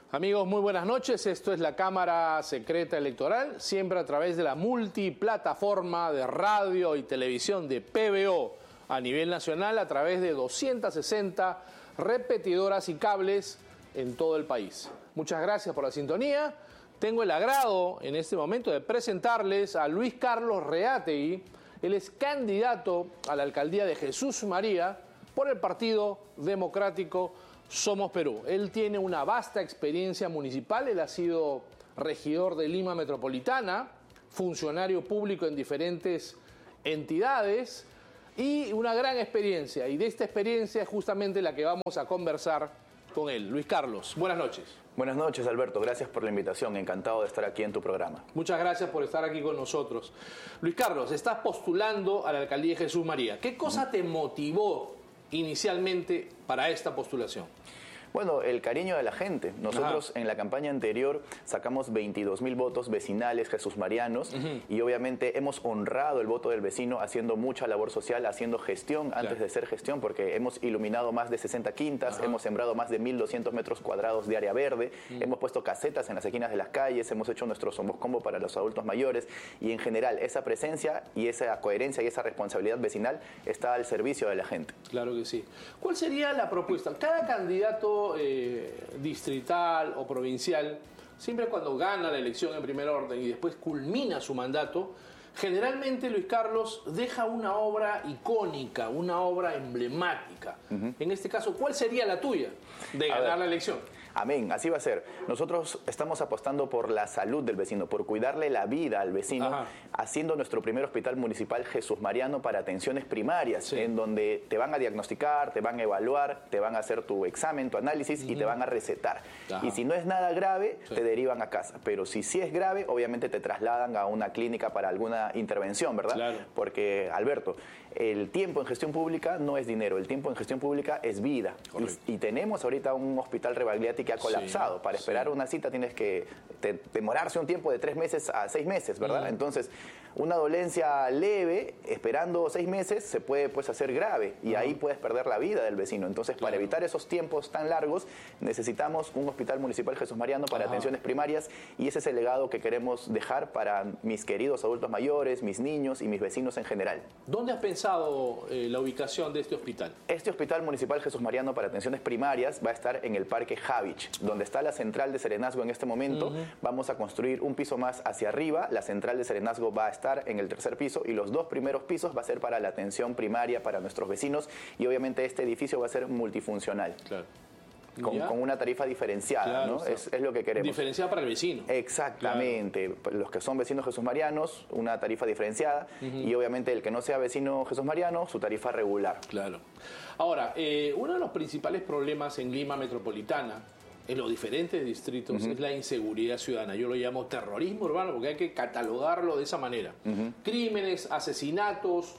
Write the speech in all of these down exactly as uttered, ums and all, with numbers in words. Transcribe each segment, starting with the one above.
Amigos, muy buenas noches. Esto es la Cámara Secreta Electoral, siempre a través de la multiplataforma de radio y televisión de P B O a nivel nacional, a través de doscientas sesenta repetidoras y cables en todo el país. Muchas gracias por la sintonía. Tengo el agrado en este momento de presentarles a Luis Carlos Reategui. Él es candidato a la alcaldía de Jesús María por el Partido Democrático Somos Perú. Él tiene una vasta experiencia municipal. Él ha sido regidor de Lima Metropolitana, funcionario público en diferentes entidades y una gran experiencia. Y de esta experiencia es justamente la que vamos a conversar con él. Luis Carlos, buenas noches. Buenas noches, Alberto. Gracias por la invitación. Encantado de estar aquí en tu programa. Muchas gracias por estar aquí con nosotros. Luis Carlos, estás postulando a la alcaldía de Jesús María. ¿Qué cosa te motivó inicialmente para esta postulación? Bueno, el cariño de la gente. Nosotros Ajá. en la campaña anterior sacamos veintidós mil votos vecinales jesusmarianos uh-huh. y obviamente hemos honrado el voto del vecino haciendo mucha labor social, haciendo gestión antes claro. de ser gestión, porque hemos iluminado más de sesenta quintas, Ajá. hemos sembrado más de mil doscientos metros cuadrados de área verde, uh-huh. hemos puesto casetas en las esquinas de las calles, hemos hecho nuestro Somos Combo para los adultos mayores y en general esa presencia y esa coherencia y esa responsabilidad vecinal está al servicio de la gente. Claro que sí. ¿Cuál sería la propuesta? Cada candidato Eh, distrital o provincial, siempre cuando gana la elección en primer orden y después culmina su mandato, generalmente Luis Carlos deja una obra icónica, una obra emblemática. Uh-huh. En este caso, ¿cuál sería la tuya de ganar la elección? Amén, así va a ser. Nosotros estamos apostando por la salud del vecino, por cuidarle la vida al vecino, Ajá. haciendo nuestro primer hospital municipal Jesús Mariano para atenciones primarias, sí. en donde te van a diagnosticar, te van a evaluar, te van a hacer tu examen, tu análisis uh-huh. y te van a recetar. Ajá. Y si no es nada grave, sí. te derivan a casa. Pero si sí es grave, obviamente te trasladan a una clínica para alguna intervención, ¿verdad? Claro. Porque, Alberto, el tiempo en gestión pública no es dinero, el tiempo en gestión pública es vida. Y, y tenemos ahorita un hospital Rebagliati que ha colapsado. Sí, para esperar sí. una cita tienes que te, demorarse un tiempo de tres meses a seis meses, ¿verdad? Mm. Entonces, una dolencia leve, esperando seis meses, se puede pues hacer grave y uh-huh. ahí puedes perder la vida del vecino. Entonces, claro. para evitar esos tiempos tan largos, necesitamos un hospital municipal Jesús Mariano para uh-huh. atenciones primarias y ese es el legado que queremos dejar para mis queridos adultos mayores, mis niños y mis vecinos en general. ¿Dónde has pensado eh, la ubicación de este hospital? Este hospital municipal Jesús Mariano para atenciones primarias va a estar en el Parque Javich, donde está la central de Serenazgo en este momento. Uh-huh. Vamos a construir un piso más hacia arriba. La central de Serenazgo va a estar en el tercer piso y los dos primeros pisos va a ser para la atención primaria para nuestros vecinos y obviamente este edificio va a ser multifuncional. Claro. Con, con una tarifa diferenciada, claro, ¿no? Es, es lo que queremos. Diferenciada para el vecino. Exactamente. Claro. Los que son vecinos jesusmarianos, una tarifa diferenciada uh-huh. y obviamente el que no sea vecino jesusmariano, su tarifa regular. Claro. Ahora, eh, uno de los principales problemas en Lima Metropolitana, en los diferentes distritos, uh-huh. es la inseguridad ciudadana. Yo lo llamo terrorismo urbano porque hay que catalogarlo de esa manera. Uh-huh. Crímenes, asesinatos,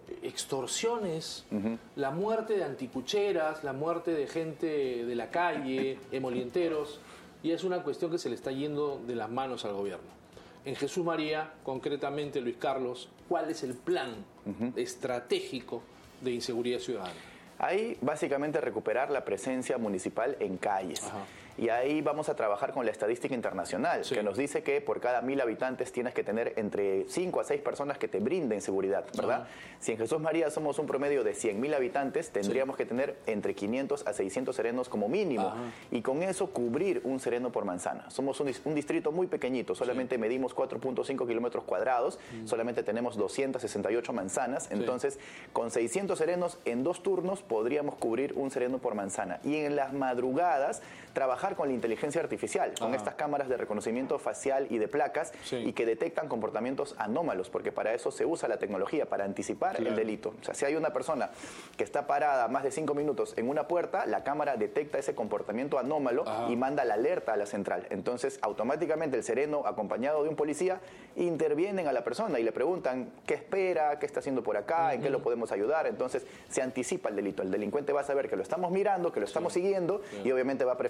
extorsiones, uh-huh. la muerte de anticucheras, la muerte de gente de la calle, emolienteros, y es una cuestión que se le está yendo de las manos al gobierno. En Jesús María, concretamente, Luis Carlos, ¿cuál es el plan uh-huh. estratégico de inseguridad ciudadana? Ahí básicamente recuperar la presencia municipal en calles. Ajá. Y ahí vamos a trabajar con la estadística internacional, sí. que nos dice que por cada mil habitantes tienes que tener entre cinco a seis personas que te brinden seguridad, ¿verdad? Ajá. Si en Jesús María somos un promedio de cien mil habitantes, tendríamos sí. que tener entre quinientos a seiscientos serenos como mínimo. Ajá. Y con eso cubrir un sereno por manzana. Somos un, un distrito muy pequeñito, solamente sí. medimos cuatro punto cinco kilómetros cuadrados, mm. solamente tenemos doscientas sesenta y ocho manzanas, sí. entonces con seiscientos serenos en dos turnos podríamos cubrir un sereno por manzana. Y en las madrugadas trabajar con la inteligencia artificial, con Ajá. estas cámaras de reconocimiento facial y de placas sí. y que detectan comportamientos anómalos, porque para eso se usa la tecnología, para anticipar claro. el delito. O sea, si hay una persona que está parada más de cinco minutos en una puerta, la cámara detecta ese comportamiento anómalo Ajá. y manda la alerta a la central. Entonces, automáticamente el sereno, acompañado de un policía, intervienen a la persona y le preguntan qué espera, qué está haciendo por acá, uh-huh. en qué lo podemos ayudar. Entonces, se anticipa el delito. El delincuente va a saber que lo estamos mirando, que lo estamos sí. siguiendo sí. y obviamente va a preferir ir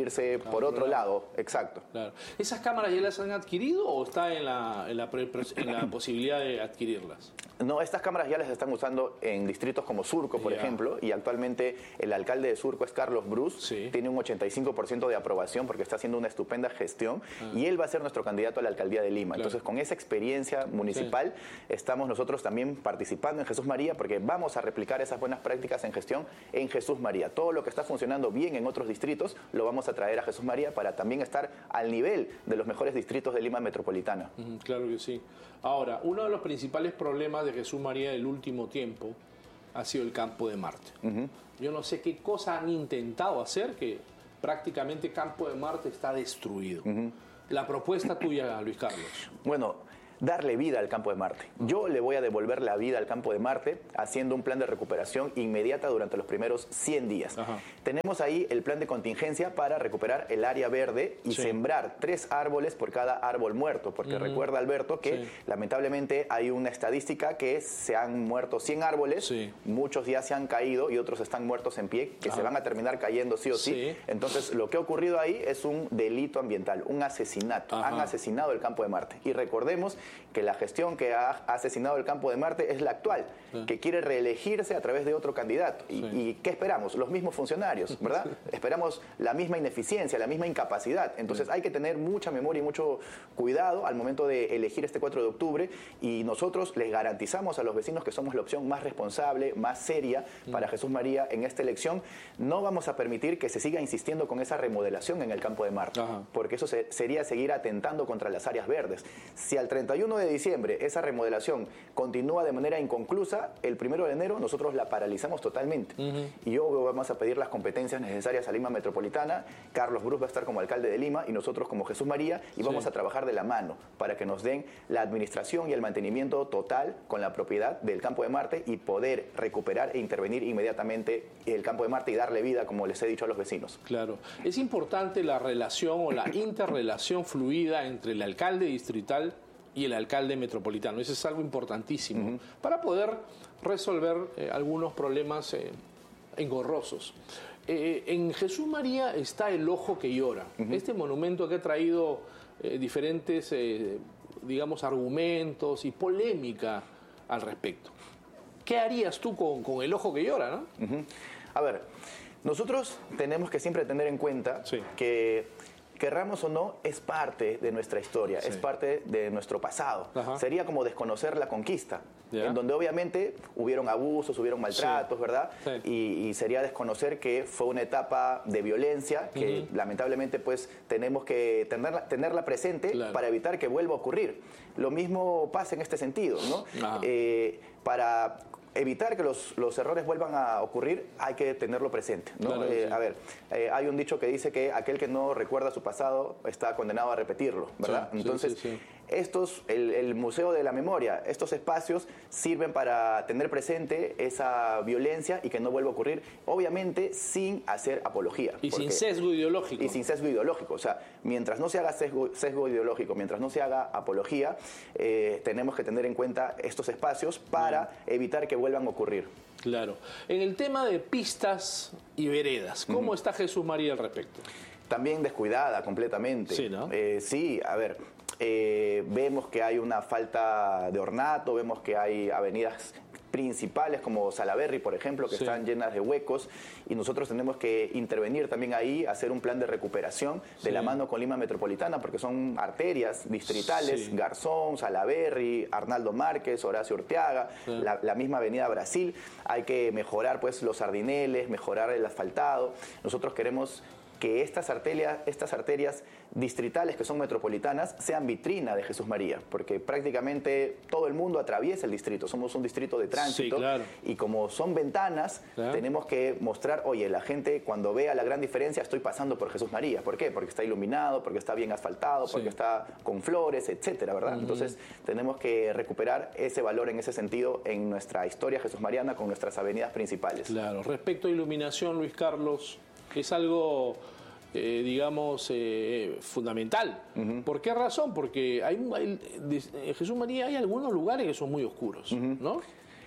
irse claro, por otro claro. lado. Exacto. Claro. ¿Esas cámaras ya las han adquirido o está en la, en la, pre, en la posibilidad de adquirirlas? No, estas cámaras ya las están usando en distritos como Surco, por ya. ejemplo, y actualmente el alcalde de Surco es Carlos Bruce, sí. tiene un ochenta y cinco por ciento de aprobación porque está haciendo una estupenda gestión ah. y él va a ser nuestro candidato a la alcaldía de Lima. Claro. Entonces, con esa experiencia municipal, sí. estamos nosotros también participando en Jesús María porque vamos a replicar esas buenas prácticas en gestión en Jesús María. Todo lo que está funcionando bien en otros distritos lo vamos a traer a Jesús María para también estar al nivel de los mejores distritos de Lima metropolitana. Mm, claro que sí. Ahora, uno de los principales problemas de Jesús María del último tiempo ha sido el Campo de Marte. Uh-huh. Yo no sé qué cosa han intentado hacer que prácticamente Campo de Marte está destruido. Uh-huh. La propuesta tuya, Luis Carlos. Bueno, darle vida al Campo de Marte. Yo le voy a devolver la vida al Campo de Marte haciendo un plan de recuperación inmediata durante los primeros cien días. Ajá. Tenemos ahí el plan de contingencia para recuperar el área verde y sí. sembrar tres árboles por cada árbol muerto, porque uh-huh. recuerda, Alberto, que sí. lamentablemente hay una estadística que se han muerto cien árboles, sí. muchos ya se han caído y otros están muertos en pie, que Ajá. se van a terminar cayendo sí o sí. sí. Entonces, lo que ha ocurrido ahí es un delito ambiental, un asesinato. Ajá. Han asesinado el Campo de Marte. Y recordemos que la gestión que ha asesinado el Campo de Marte es la actual, sí. que quiere reelegirse a través de otro candidato. ¿Y, sí. ¿y qué esperamos? Los mismos funcionarios, ¿verdad? Esperamos la misma ineficiencia, la misma incapacidad. Entonces sí. hay que tener mucha memoria y mucho cuidado al momento de elegir este cuatro de octubre y nosotros les garantizamos a los vecinos que somos la opción más responsable, más seria sí. para Jesús María en esta elección. No vamos a permitir que se siga insistiendo con esa remodelación en el Campo de Marte, Ajá. porque eso se, sería seguir atentando contra las áreas verdes. Si al treinta y uno de diciembre esa remodelación continúa de manera inconclusa, el primero de enero nosotros la paralizamos totalmente. Uh-huh. Y yo vamos a pedir las competencias necesarias a Lima Metropolitana, Carlos Bruce va a estar como alcalde de Lima y nosotros como Jesús María y vamos sí. a trabajar de la mano para que nos den la administración y el mantenimiento total con la propiedad del Campo de Marte y poder recuperar e intervenir inmediatamente el Campo de Marte y darle vida, como les he dicho a los vecinos. Claro. Es importante la relación o la interrelación fluida entre el alcalde distrital y el alcalde metropolitano. Eso es algo importantísimo uh-huh. para poder resolver eh, algunos problemas eh, engorrosos. Eh, en Jesús María está el Ojo que Llora. Uh-huh. Este monumento que ha traído eh, diferentes, eh, digamos, argumentos y polémica al respecto. ¿Qué harías tú con, con el Ojo que Llora, no? Uh-huh. A ver, nosotros tenemos que siempre tener en cuenta sí. que querramos o no, es parte de nuestra historia, sí. es parte de nuestro pasado. Ajá. Sería como desconocer la conquista, ¿Ya? en donde obviamente hubieron abusos, hubieron maltratos, sí. ¿verdad? Sí. Y, y sería desconocer que fue una etapa de violencia que uh-huh. lamentablemente pues tenemos que tenerla, tenerla presente claro. para evitar que vuelva a ocurrir. Lo mismo pasa en este sentido, ¿no? Eh, para evitar que los, los errores vuelvan a ocurrir, hay que tenerlo presente, ¿no? Claro, eh, sí. A ver, eh, hay un dicho que dice que aquel que no recuerda su pasado está condenado a repetirlo, ¿verdad? Sí, Entonces, sí, sí, sí. estos, el, el Museo de la Memoria, estos espacios sirven para tener presente esa violencia y que no vuelva a ocurrir, obviamente sin hacer apología. Y porque, sin sesgo ideológico. Y sin sesgo ideológico. O sea, mientras no se haga sesgo, sesgo ideológico, mientras no se haga apología, eh, tenemos que tener en cuenta estos espacios para Bien. evitar que vuelvan a ocurrir. Claro. En el tema de pistas y veredas, ¿cómo uh-huh. está Jesús María al respecto? También descuidada completamente. Sí, ¿no? Eh, sí, a ver, eh, vemos que hay una falta de ornato, vemos que hay avenidas principales como Salaberry, por ejemplo, que sí. están llenas de huecos y nosotros tenemos que intervenir también ahí, hacer un plan de recuperación de sí. la mano con Lima Metropolitana, porque son arterias distritales, sí. Garzón, Salaberry, Arnaldo Márquez, Horacio Urteaga, sí. la, la misma avenida Brasil. Hay que mejorar pues los sardineles, mejorar el asfaltado. Nosotros queremos que estas arterias, estas arterias distritales que son metropolitanas sean vitrina de Jesús María, porque prácticamente todo el mundo atraviesa el distrito, somos un distrito de tránsito sí, claro. y como son ventanas, claro. tenemos que mostrar, oye, la gente cuando vea la gran diferencia, estoy pasando por Jesús María. ¿Por qué? Porque está iluminado, porque está bien asfaltado, sí. porque está con flores, etcétera, ¿verdad? Uh-huh. Entonces tenemos que recuperar ese valor en ese sentido en nuestra historia jesúsmariana con nuestras avenidas principales. Claro. Respecto a iluminación, Luis Carlos, es algo, eh, digamos, eh, fundamental. Uh-huh. ¿Por qué razón? Porque hay, hay, en Jesús María hay algunos lugares que son muy oscuros, uh-huh. ¿no?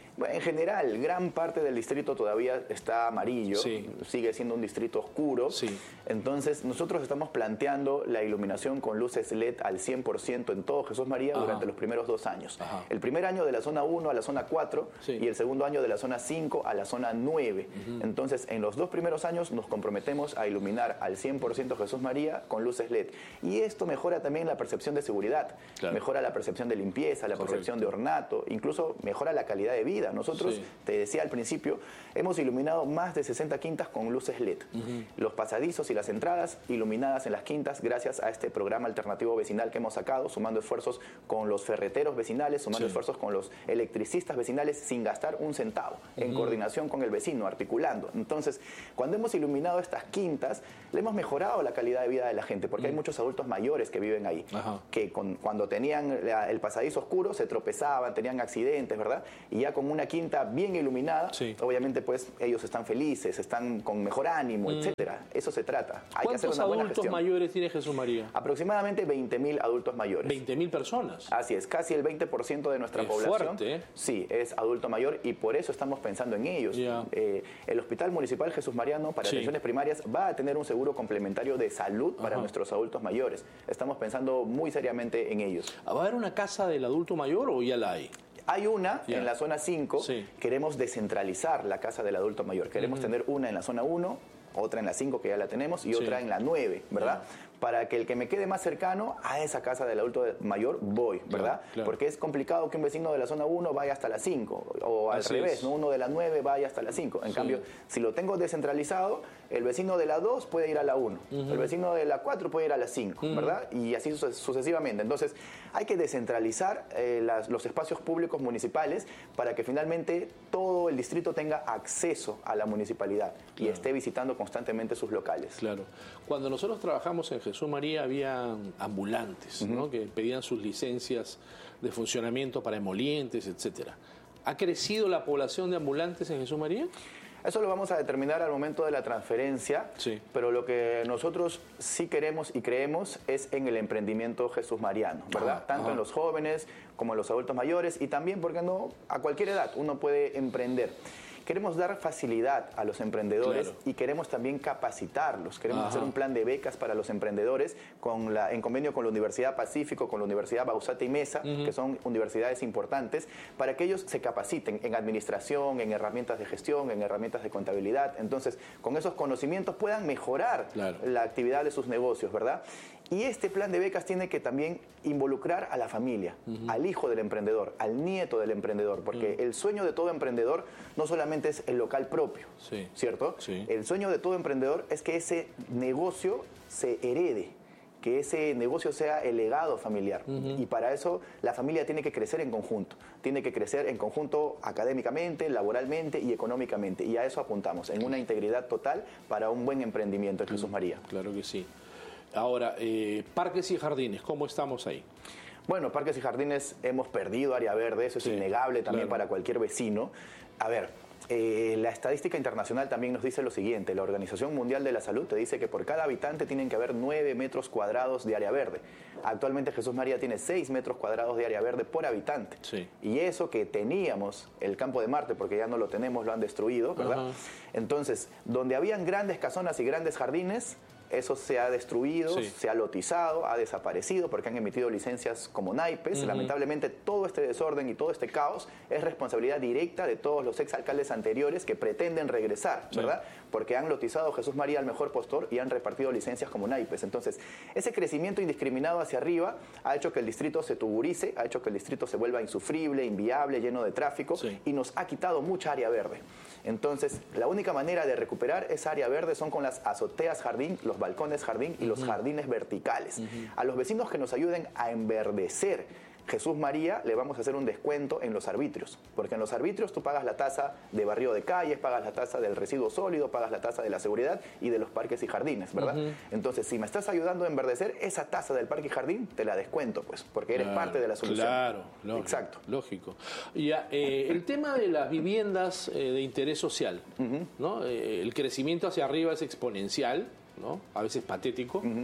Bueno, en general, gran parte del distrito todavía está amarillo, sí. sigue siendo un distrito oscuro. Sí. Entonces, nosotros estamos planteando la iluminación con luces L E D al cien por ciento en todo Jesús María Ajá. durante los primeros dos años. Ajá. El primer año de la zona uno a la zona cuatro sí. y el segundo año de la zona cinco a la zona nueve. Uh-huh. Entonces, en los dos primeros años nos comprometemos a iluminar al cien por ciento Jesús María con luces L E D. Y esto mejora también la percepción de seguridad, claro. mejora la percepción de limpieza, la Correcto. percepción de ornato, incluso mejora la calidad de vida. Nosotros, sí. te decía al principio, hemos iluminado más de sesenta quintas con luces L E D. Uh-huh. Los pasadizos y las entradas iluminadas en las quintas gracias a este programa alternativo vecinal que hemos sacado, sumando esfuerzos con los ferreteros vecinales, sumando sí. esfuerzos con los electricistas vecinales sin gastar un centavo, uh-huh. en coordinación con el vecino, articulando. Entonces, cuando hemos iluminado estas quintas, le hemos mejorado la calidad de vida de la gente, porque uh-huh. hay muchos adultos mayores que viven ahí, uh-huh. que con, cuando tenían la, el pasadizo oscuro se tropezaban, tenían accidentes, ¿verdad? Y ya con una quinta bien iluminada, sí. obviamente pues ellos están felices, están con mejor ánimo, mm. etcétera. Eso se trata. Hay que hacer una buena ¿Cuántos adultos mayores tiene Jesús María? Aproximadamente veinte mil adultos mayores. ¿veinte mil personas? Así es, casi el veinte por ciento de nuestra es población fuerte, ¿eh? sí, es adulto mayor y por eso estamos pensando en ellos. Yeah. Eh, el Hospital Municipal Jesús Mariano para sí. atenciones primarias va a tener un seguro complementario de salud para Ajá. nuestros adultos mayores. Estamos pensando muy seriamente en ellos. ¿Va a haber una casa del adulto mayor o ya la hay? Hay una yeah. en la zona cinco, sí. queremos descentralizar la casa del adulto mayor. Queremos uh-huh. tener una en la zona uno, otra en la cinco, que ya la tenemos, y sí. otra en la nueve, ¿verdad? Yeah. Para que el que me quede más cercano a esa casa del adulto mayor voy, ¿verdad? Claro, claro. Porque es complicado que un vecino de la zona uno vaya hasta la cinco, o al Así revés, es. ¿no? Uno de la nueve vaya hasta la cinco. En sí. cambio, si lo tengo descentralizado, el vecino de la dos puede ir a la uno, uh-huh. el vecino de la cuatro puede ir a la cinco, uh-huh. ¿verdad? Y así sucesivamente. Entonces, hay que descentralizar eh, las, los espacios públicos municipales para que finalmente todo el distrito tenga acceso a la municipalidad claro. y esté visitando constantemente sus locales. Claro. Cuando nosotros trabajamos en Jesús María había ambulantes, uh-huh. ¿no? que pedían sus licencias de funcionamiento para emolientes, etcétera. ¿Ha crecido la población de ambulantes en Jesús María? Eso lo vamos a determinar al momento de la transferencia, sí. pero lo que nosotros sí queremos y creemos es en el emprendimiento Jesús Mariano, ¿verdad? Ajá, Tanto ajá. en los jóvenes como en los adultos mayores y también, ¿por qué no?, a cualquier edad uno puede emprender. Queremos dar facilidad a los emprendedores claro. y queremos también capacitarlos. Queremos Ajá. hacer un plan de becas para los emprendedores con la, en convenio con la Universidad Pacífico, con la Universidad Bausate y Mesa, uh-huh. que son universidades importantes, para que ellos se capaciten en administración, en herramientas de gestión, en herramientas de contabilidad. Entonces, con esos conocimientos puedan mejorar claro. la actividad de sus negocios, ¿verdad? Y este plan de becas tiene que también involucrar a la familia, uh-huh. al hijo del emprendedor, al nieto del emprendedor, porque uh-huh. el sueño de todo emprendedor no solamente es el local propio, sí. ¿cierto? Sí. El sueño de todo emprendedor es que ese negocio se herede, que ese negocio sea el legado familiar. Uh-huh. Y para eso la familia tiene que crecer en conjunto, tiene que crecer en conjunto académicamente, laboralmente y económicamente. Y a eso apuntamos, en una integridad total para un buen emprendimiento en Jesús uh-huh. María. Claro que sí. Ahora, eh, parques y jardines, ¿cómo estamos ahí? Bueno, parques y jardines hemos perdido área verde, eso es sí, innegable también claro. para cualquier vecino. A ver, eh, la estadística internacional también nos dice lo siguiente, la Organización Mundial de la Salud te dice que por cada habitante tienen que haber nueve metros cuadrados de área verde. Actualmente Jesús María tiene seis metros cuadrados de área verde por habitante. Sí. Y eso que teníamos, el campo de Marte, porque ya no lo tenemos, lo han destruido, ¿verdad? Uh-huh. Entonces, donde habían grandes casonas y grandes jardines, eso se ha destruido, sí. se ha lotizado, ha desaparecido porque han emitido licencias como naipes. Uh-huh. Lamentablemente todo este desorden y todo este caos es responsabilidad directa de todos los exalcaldes anteriores que pretenden regresar, sí. ¿verdad? Porque han lotizado Jesús María al mejor postor y han repartido licencias como naipes. Entonces, ese crecimiento indiscriminado hacia arriba ha hecho que el distrito se tuburice, ha hecho que el distrito se vuelva insufrible, inviable, lleno de tráfico sí. y nos ha quitado mucha área verde. Entonces, la única manera de recuperar esa área verde son con las azoteas jardín, los balcones jardín y uh-huh. los jardines verticales. Uh-huh. A los vecinos que nos ayuden a enverdecer Jesús María le vamos a hacer un descuento en los arbitrios, porque en los arbitrios tú pagas la tasa de barrio de calles, pagas la tasa del residuo sólido, pagas la tasa de la seguridad y de los parques y jardines, ¿verdad? Uh-huh. Entonces, si me estás ayudando a enverdecer, esa tasa del parque y jardín te la descuento, pues, porque eres claro, parte de la solución. Claro, lógico. Exacto. Lógico. Ya, eh, el tema de las viviendas eh, de interés social, uh-huh. ¿no? Eh, el crecimiento hacia arriba es exponencial, ¿no? A veces patético. Uh-huh.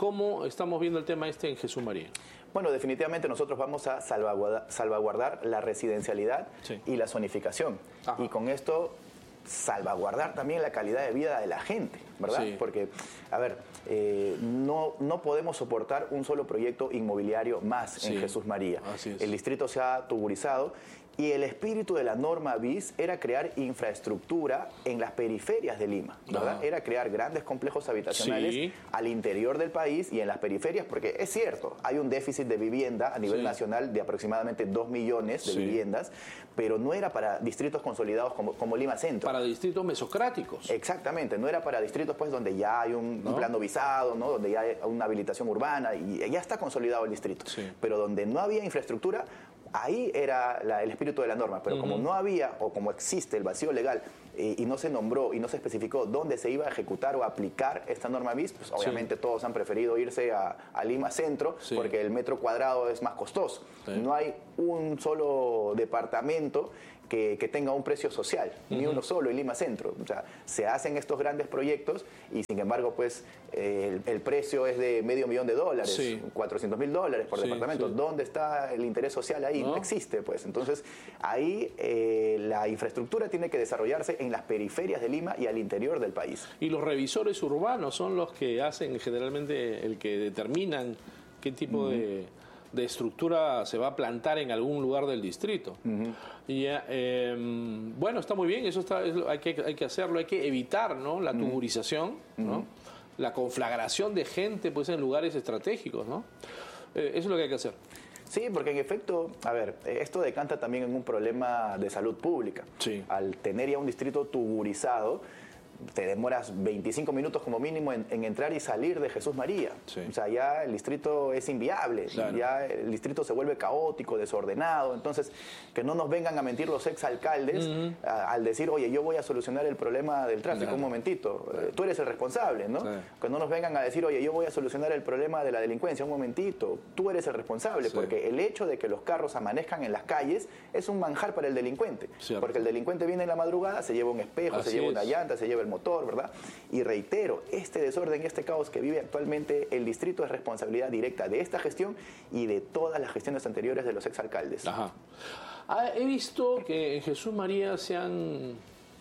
¿Cómo estamos viendo el tema este en Jesús María? Bueno, definitivamente nosotros vamos a salvaguardar, salvaguardar la residencialidad sí. y la zonificación. Ajá. Y con esto salvaguardar también la calidad de vida de la gente, ¿verdad? Sí. Porque, a ver, eh, no, no podemos soportar un solo proyecto inmobiliario más sí. en Jesús María. Así es. El distrito se ha tuburizado. Y el espíritu de la norma bis era crear infraestructura en las periferias de Lima, ¿verdad? Ah. Era crear grandes complejos habitacionales sí. al interior del país y en las periferias, porque es cierto, hay un déficit de vivienda a nivel sí. nacional de aproximadamente dos millones de sí. viviendas, pero no era para distritos consolidados como, como Lima Centro. Para distritos mesocráticos. Exactamente, no era para distritos pues donde ya hay un, ¿no? un plano visado, ¿no? Donde ya hay una habilitación urbana y ya está consolidado el distrito. Sí. Pero donde no había infraestructura, ahí era la, el espíritu de la norma, pero uh-huh. como no había o como existe el vacío legal eh, y no se nombró y no se especificó dónde se iba a ejecutar o aplicar esta norma bis, pues obviamente sí. todos han preferido irse a, a Lima Centro sí. porque el metro cuadrado es más costoso. Sí. No hay un solo departamento que, que tenga un precio social, uh-huh. ni uno solo en Lima Centro. O sea, se hacen estos grandes proyectos y sin embargo, pues eh, el, el precio es de medio millón de dólares, sí. cuatrocientos mil dólares por sí, departamento. Sí. ¿Dónde está el interés social ahí? No, no existe, pues. Entonces, ahí eh, la infraestructura tiene que desarrollarse en las periferias de Lima y al interior del país. Y los revisores urbanos son los que hacen generalmente, el que determinan qué tipo uh-huh. de... de estructura se va a plantar en algún lugar del distrito. Uh-huh. Y eh, bueno, está muy bien, eso está, es, hay, que, hay que hacerlo, hay que evitar, ¿no? La tuburización, uh-huh. ¿no? La conflagración de gente pues, en lugares estratégicos, ¿no? Eh, eso es lo que hay que hacer. Sí, porque en efecto, a ver, esto decanta también en un problema de salud pública. Sí. Al tener ya un distrito tuburizado, te demoras veinticinco minutos como mínimo en, en entrar y salir de Jesús María. Sí. O sea, ya el distrito es inviable, claro. ya el distrito se vuelve caótico, desordenado. Entonces, que no nos vengan a mentir los exalcaldes uh-huh. a, al decir, oye, yo voy a solucionar el problema del tráfico, claro. un momentito, claro. tú eres el responsable, ¿no? Claro. Que no nos vengan a decir, oye, yo voy a solucionar el problema de la delincuencia, un momentito, tú eres el responsable, sí. porque el hecho de que los carros amanezcan en las calles es un manjar para el delincuente. Cierto. Porque el delincuente viene en la madrugada, se lleva un espejo, Así se lleva es. una llanta, se lleva el motor, ¿verdad? Y reitero, este desorden y este caos que vive actualmente el distrito es responsabilidad directa de esta gestión y de todas las gestiones anteriores de los exalcaldes. Ajá. Ah, he visto que en Jesús María se han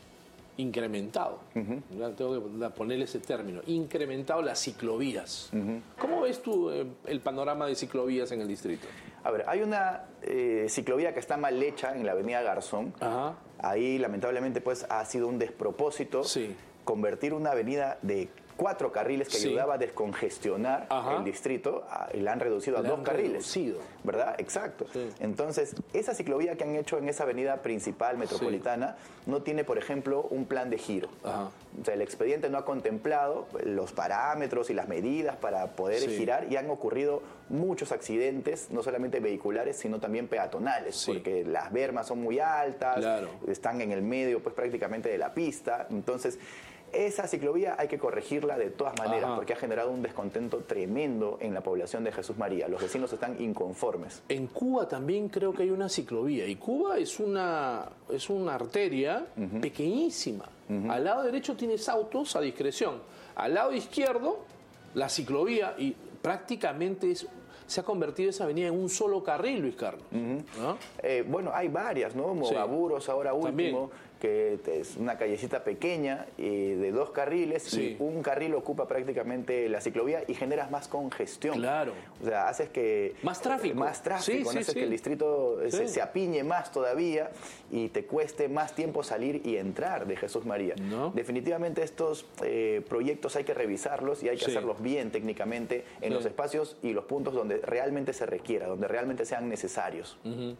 incrementado, uh-huh. ya tengo que ponerle ese término, incrementado las ciclovías. Uh-huh. ¿Cómo ves tú eh, el panorama de ciclovías en el distrito? A ver, hay una eh, ciclovía que está mal hecha en la avenida Garzón. Ajá. Ahí lamentablemente pues ha sido un despropósito. Sí. Convertir una avenida de cuatro carriles que sí. ayudaba a descongestionar Ajá. el distrito y la han reducido a la dos carriles. Reducido. ¿Verdad? Exacto. Sí. Entonces, esa ciclovía que han hecho en esa avenida principal metropolitana sí. no tiene, por ejemplo, un plan de giro. Ajá. O sea, el expediente no ha contemplado los parámetros y las medidas para poder sí. girar y han ocurrido muchos accidentes, no solamente vehiculares, sino también peatonales, sí. porque las bermas son muy altas, claro. están en el medio pues prácticamente de la pista. Entonces, esa ciclovía hay que corregirla de todas maneras, Ajá. porque ha generado un descontento tremendo en la población de Jesús María. Los vecinos están inconformes. En Cuba también creo que hay una ciclovía, y Cuba es una, es una arteria uh-huh. pequeñísima. Uh-huh. Al lado derecho tienes autos a discreción. Al lado izquierdo, la ciclovía, y prácticamente es... se ha convertido esa avenida en un solo carril, Luis Carlos. Uh-huh. ¿No? Eh, bueno, hay varias, ¿no? Mogaburos, sí. ahora último, También. que es una callecita pequeña eh, de dos carriles sí. y un carril ocupa prácticamente la ciclovía y generas más congestión. Claro. O sea, haces que... Más tráfico. Eh, más tráfico, sí, haces sí, que sí. el distrito sí. se, se apiñe más todavía y te cueste más tiempo salir y entrar de Jesús María. ¿No? Definitivamente estos eh, proyectos hay que revisarlos y hay que sí. hacerlos bien técnicamente en sí. los espacios y los puntos donde realmente se requiera, donde realmente sean necesarios. Uh-huh.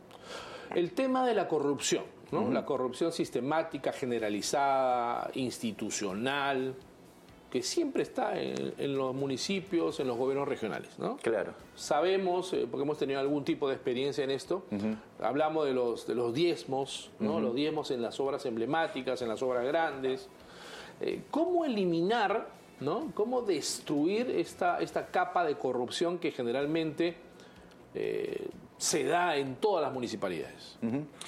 El tema de la corrupción, ¿no? Uh-huh. La corrupción sistemática, generalizada, institucional, que siempre está en, en los municipios, en los gobiernos regionales, ¿no? Claro. Sabemos, eh, porque hemos tenido algún tipo de experiencia en esto, uh-huh. hablamos de los, de los diezmos, ¿no? Uh-huh. Los diezmos en las obras emblemáticas, en las obras grandes. Eh, ¿Cómo eliminar, ¿no? ¿Cómo destruir esta, esta capa de corrupción que generalmente eh, se da en todas las municipalidades? Uh-huh.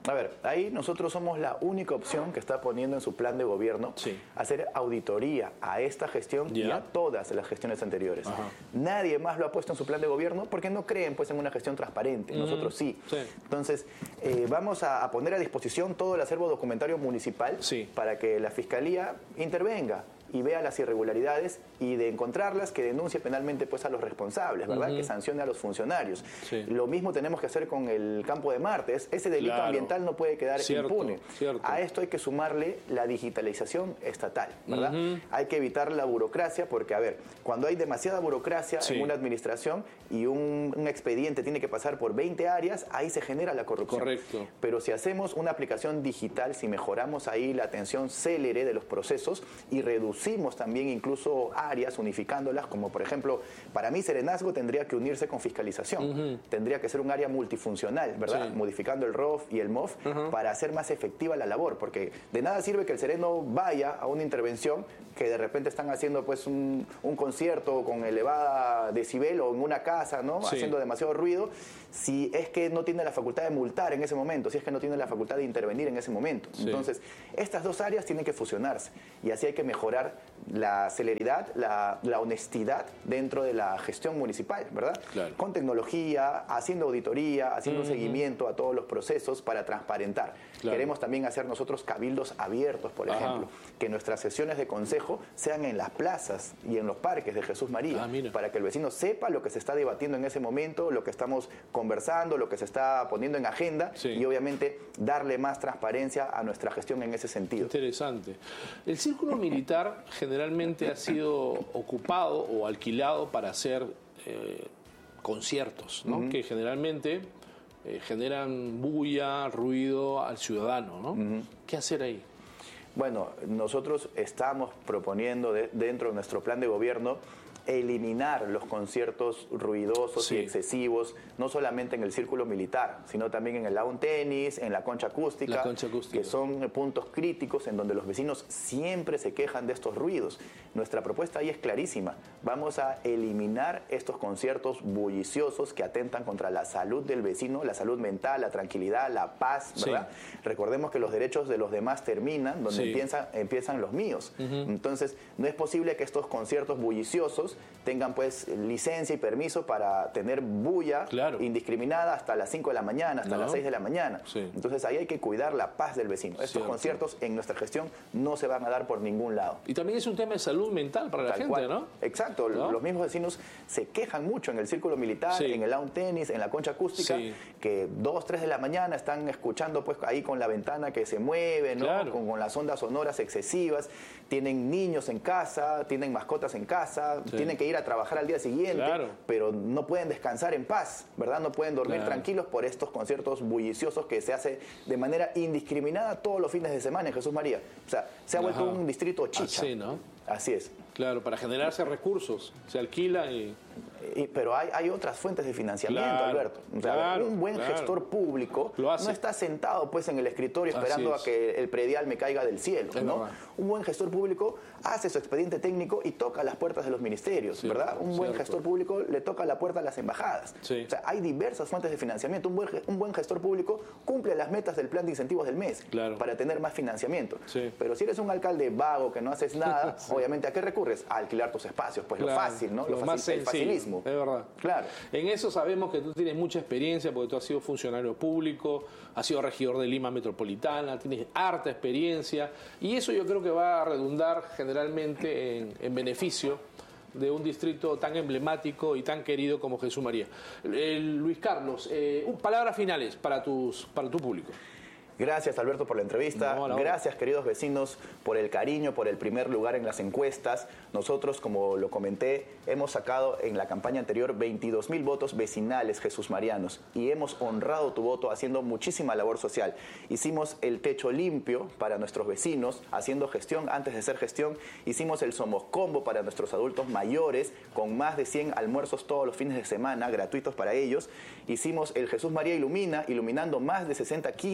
A ver, ahí nosotros somos la única opción que está poniendo en su plan de gobierno sí. hacer auditoría a esta gestión yeah. y a todas las gestiones anteriores. Ajá. Nadie más lo ha puesto en su plan de gobierno porque no creen pues en una gestión transparente. Mm. Nosotros sí. sí. Entonces, eh, vamos a, a poner a disposición todo el acervo documentario municipal sí. para que la Fiscalía intervenga y vea las irregularidades y de encontrarlas que denuncie penalmente pues a los responsables, ¿verdad? Uh-huh. Que sancione a los funcionarios. Sí. Lo mismo tenemos que hacer con el Campo de Marte. Ese delito claro. ambiental no puede quedar cierto, impune. Cierto. A esto hay que sumarle la digitalización estatal, ¿verdad? Uh-huh. Hay que evitar la burocracia porque, a ver, cuando hay demasiada burocracia sí. en una administración y un, un expediente tiene que pasar por veinte áreas, ahí se genera la corrupción. Correcto. Pero si hacemos una aplicación digital, si mejoramos ahí la atención célere de los procesos y reducimos también incluso áreas unificándolas, como por ejemplo, para mí Serenazgo tendría que unirse con fiscalización, uh-huh. tendría que ser un área multifuncional, ¿verdad? Sí. Modificando el R O F y el M O F uh-huh. para hacer más efectiva la labor, porque de nada sirve que el sereno vaya a una intervención que de repente están haciendo pues un, un concierto con elevada decibel o en una casa, ¿no? Sí. Haciendo demasiado ruido, si es que no tiene la facultad de multar en ese momento, si es que no tiene la facultad de intervenir en ese momento. Sí. Entonces, estas dos áreas tienen que fusionarse y así hay que mejorar la celeridad, la, la honestidad dentro de la gestión municipal, ¿verdad? Claro. Con tecnología, haciendo auditoría, haciendo uh-huh. seguimiento a todos los procesos para transparentar. Claro. Queremos también hacer nosotros cabildos abiertos, por Ajá. ejemplo, que nuestras sesiones de consejo sean en las plazas y en los parques de Jesús María, ah, para que el vecino sepa lo que se está debatiendo en ese momento, lo que estamos conversando, lo que se está poniendo en agenda sí. y obviamente darle más transparencia a nuestra gestión en ese sentido. Interesante. El círculo militar generalmente ha sido ocupado o alquilado para hacer eh, conciertos, ¿no? Uh-huh. Que generalmente eh, generan bulla, ruido al ciudadano, ¿no? Uh-huh. ¿Qué hacer ahí? Bueno, nosotros estamos proponiendo de, dentro de nuestro plan de gobierno eliminar los conciertos ruidosos sí. y excesivos, no solamente en el círculo militar, sino también en el lawn tenis, en la concha acústica, la concha acústica, que son puntos críticos en donde los vecinos siempre se quejan de estos ruidos. Nuestra propuesta ahí es clarísima. Vamos a eliminar estos conciertos bulliciosos que atentan contra la salud del vecino, la salud mental, la tranquilidad, la paz, ¿verdad? Sí. Recordemos que los derechos de los demás terminan donde sí. empiezan, empiezan los míos. Uh-huh. Entonces, no es posible que estos conciertos bulliciosos tengan pues licencia y permiso para tener bulla claro. indiscriminada hasta las cinco de la mañana, hasta no. las seis de la mañana. Sí. Entonces ahí hay que cuidar la paz del vecino. Estos Cierto. conciertos en nuestra gestión no se van a dar por ningún lado. Y también es un tema de salud mental para Tal la gente, cual. ¿no? Exacto. ¿No? Los mismos vecinos se quejan mucho en el círculo militar, sí. en el lawn tenis, en la concha acústica, sí. que dos, tres de la mañana están escuchando pues ahí con la ventana que se mueve, ¿no? Claro. Con, con las ondas sonoras excesivas. Tienen niños en casa, tienen mascotas en casa, sí. tienen que ir a trabajar al día siguiente, claro. pero no pueden descansar en paz, ¿verdad? No pueden dormir claro. tranquilos por estos conciertos bulliciosos que se hace de manera indiscriminada todos los fines de semana en Jesús María. O sea, se ha Ajá. vuelto un distrito chicha. Así, ¿no? Así es. Claro, para generarse recursos, se alquila y... Y, pero hay, hay otras fuentes de financiamiento, claro, Alberto. O sea, claro, un buen claro. gestor público no está sentado pues en el escritorio esperando a que el predial me caiga del cielo, ¿no? Un buen gestor público hace su expediente técnico y toca las puertas de los ministerios, sí, ¿verdad? Un buen cierto. gestor público le toca la puerta a las embajadas. Sí. O sea, hay diversas fuentes de financiamiento. Un buen, un buen gestor público cumple las metas del plan de incentivos del mes claro. para tener más financiamiento. Sí. Pero si eres un alcalde vago que no haces nada, sí. obviamente, ¿a qué recurres? A alquilar tus espacios. Pues claro. lo fácil, ¿no? Lo, lo más fácil, el facilismo. Es verdad. Claro. En eso sabemos que tú tienes mucha experiencia porque tú has sido funcionario público, has sido regidor de Lima Metropolitana, tienes harta experiencia y eso yo creo que va a redundar generalmente en, en beneficio de un distrito tan emblemático y tan querido como Jesús María. Eh, Luis Carlos, eh, palabras finales para, tus, para tu público. Gracias, Alberto, por la entrevista. No, no. Gracias, queridos vecinos, por el cariño, por el primer lugar en las encuestas. Nosotros, como lo comenté, hemos sacado en la campaña anterior veintidós mil votos vecinales Jesús Marianos y hemos honrado tu voto haciendo muchísima labor social. Hicimos el techo limpio para nuestros vecinos, haciendo gestión antes de ser gestión. Hicimos el Somos Combo para nuestros adultos mayores, con más de cien almuerzos todos los fines de semana, gratuitos para ellos. Hicimos el Jesús María Ilumina, iluminando más de sesenta quintas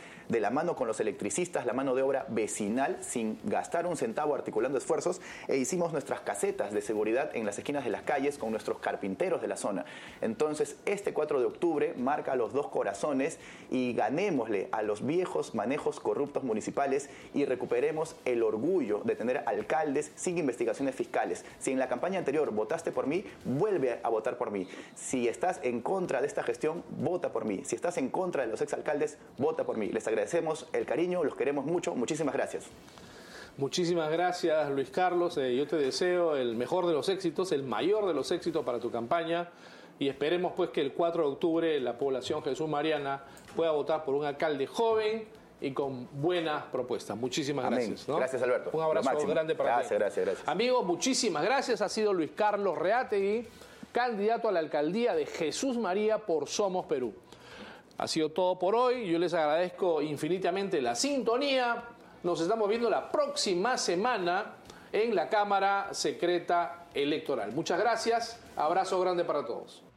de la mano con los electricistas, la mano de obra vecinal, sin gastar un centavo, articulando esfuerzos, e hicimos nuestras casetas de seguridad en las esquinas de las calles con nuestros carpinteros de la zona. Entonces, este cuatro de octubre marca los dos corazones y ganémosle a los viejos manejos corruptos municipales y recuperemos el orgullo de tener alcaldes sin investigaciones fiscales. Si en la campaña anterior votaste por mí, vuelve a votar por mí. Si estás en contra de esta gestión, vota por mí. Si estás en contra de los exalcaldes, vota por mí. Les agradecemos el cariño, los queremos mucho. Muchísimas gracias. Muchísimas gracias, Luis Carlos. Eh, yo te deseo el mejor de los éxitos, el mayor de los éxitos para tu campaña y esperemos pues que el cuatro de octubre la población Jesús Mariana pueda votar por un alcalde joven y con buenas propuestas. Muchísimas Amén. gracias. ¿no? Gracias, Alberto. Un abrazo grande para gracias, ti. Gracias, gracias. Amigos, muchísimas gracias. Ha sido Luis Carlos Reategui, candidato a la alcaldía de Jesús María por Somos Perú. Ha sido todo por hoy. Yo les agradezco infinitamente la sintonía. Nos estamos viendo la próxima semana en la Cámara Secreta Electoral. Muchas gracias. Abrazo grande para todos.